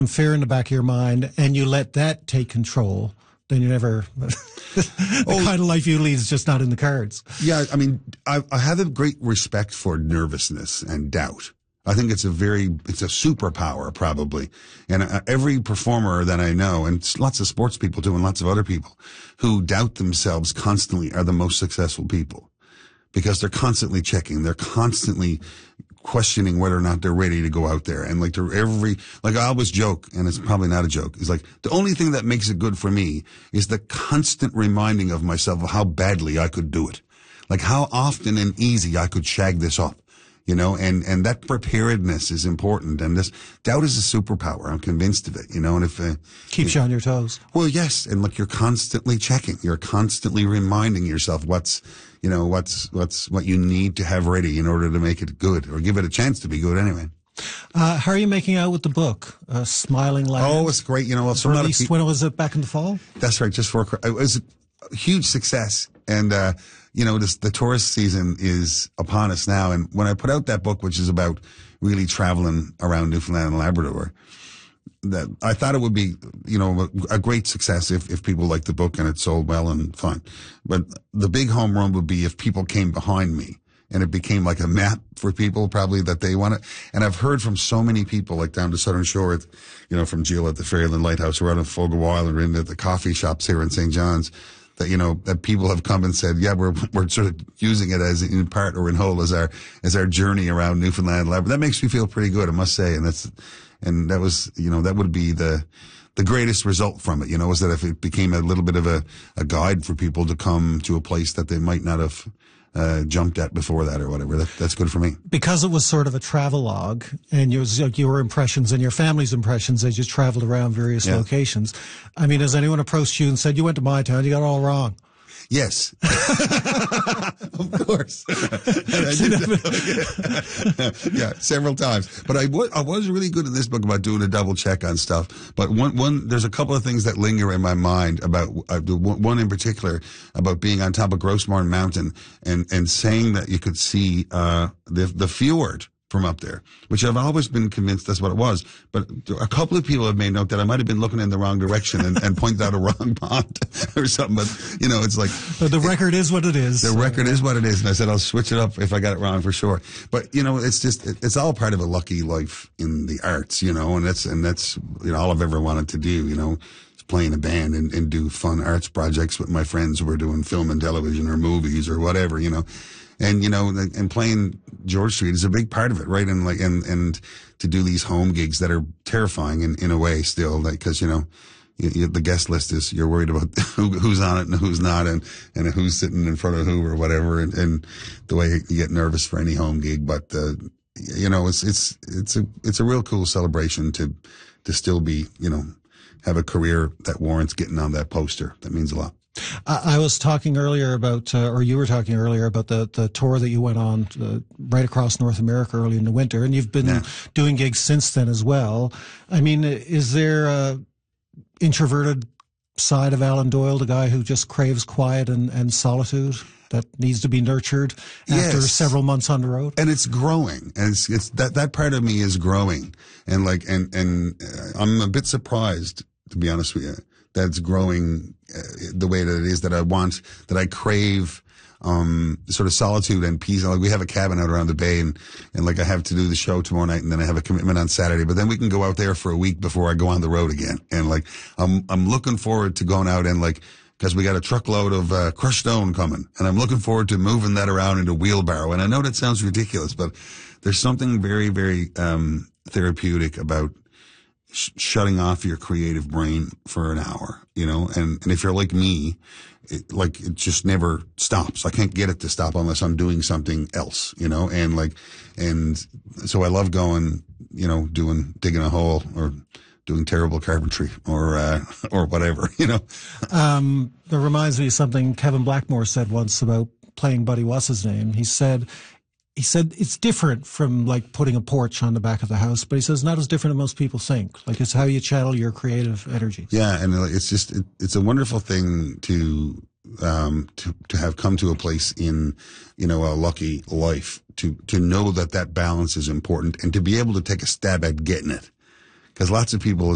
fear in the back of your mind and you let that take control, then you never, the kind of life you lead is just not in the cards. Yeah, I mean, I have a great respect for nervousness and doubt. I think it's a superpower probably. And every performer that I know, and lots of sports people too, and lots of other people who doubt themselves constantly are the most successful people because they're constantly checking. They're constantly questioning whether or not they're ready to go out there. And like I always joke, and it's probably not a joke. It's like the only thing that makes it good for me is the constant reminding of myself of how badly I could do it. Like how often and easy I could shag this up. You know, and that preparedness is important. And this doubt is a superpower. I'm convinced of it, you know, and if, keeps you on your toes. Well, yes. And look, you're constantly checking. You're constantly reminding yourself what you need to have ready in order to make it good or give it a chance to be good anyway. How are you making out with the book, Smiling Land? Oh, it's great. You know, well, released, when was it, back in the fall? That's right. It was a huge success. And, you know, the tourist season is upon us now. And when I put out that book, which is about really traveling around Newfoundland and Labrador, that I thought it would be, you know, a great success if people liked the book and it sold well and fine. But the big home run would be if people came behind me and it became like a map for people probably that they want it. And I've heard from so many people, like down to Southern Shore, you know, from Jill at the Fairyland Lighthouse, or out in Fogo Island, or into the coffee shops here in St. John's, that, you know, that people have come and said, yeah, we're sort of using it as in part or in whole as our journey around Newfoundland Labrador. That makes me feel pretty good, I must say. And that was, you know, that would be the greatest result from it, you know, is that if it became a little bit of a guide for people to come to a place that they might not have jumped at before that or whatever. That's good for me. Because it was sort of a travelogue, and your impressions and your family's impressions as you traveled around various locations. I mean, has anyone approached you and said, you went to my town, you got it all wrong? Yes. Of course. Yeah, several times. But I was really good in this book about doing a double check on stuff. But there's a couple of things that linger in my mind about, one in particular, about being on top of Grossmorn Mountain and saying that you could see, the fjord from up there, which I've always been convinced that's what it was. But a couple of people have made note that I might have been looking in the wrong direction and pointed out a wrong pond or something. But, you know, it's like... But the record is what it is. The record is what it is. And I said, I'll switch it up if I got it wrong for sure. But, you know, it's all part of a lucky life in the arts, you know, and that's, you know, all I've ever wanted to do, you know, is play in a band and do fun arts projects with my friends who are doing film and television or movies or whatever, you know. And, you know, and playing George Street is a big part of it, right? And like, and to do these home gigs that are terrifying in a way still, like, cause, you know, the guest list is, you're worried about who's on it and who's not and who's sitting in front of who or whatever. And the way you get nervous for any home gig. But, you know, it's a real cool celebration to still be, you know, have a career that warrants getting on that poster. That means a lot. I was talking earlier about, or you were talking earlier about the tour that you went on right across North America early in the winter, and you've been doing gigs since then as well. I mean, is there a introverted side of Alan Doyle, the guy who just craves quiet and solitude that needs to be nurtured after several months on the road? And it's growing, and it's that part of me is growing, and like and I'm a bit surprised, to be honest with you, that it's growing the way that it is, that I crave, sort of solitude and peace. Like we have a cabin out around the bay and like I have to do the show tomorrow night and then I have a commitment on Saturday, but then we can go out there for a week before I go on the road again. And like, I'm looking forward to going out and like, cause we got a truckload of, crushed stone coming and I'm looking forward to moving that around into a wheelbarrow. And I know that sounds ridiculous, but there's something very, very, therapeutic about shutting off your creative brain for an hour, you know, and if you're like me, it just never stops. I can't get it to stop unless I'm doing something else, you know, and so I love going, you know, digging a hole or doing terrible carpentry or whatever, you know. That reminds me of something Kevin Blackmore said once about playing Buddy What's His Name. He said it's different from like putting a porch on the back of the house, but he says not as different as most people think. Like it's how you channel your creative energy. Yeah, and it's just it's a wonderful thing to have come to a place in, you know, a lucky life to know that balance is important and to be able to take a stab at getting it, because lots of people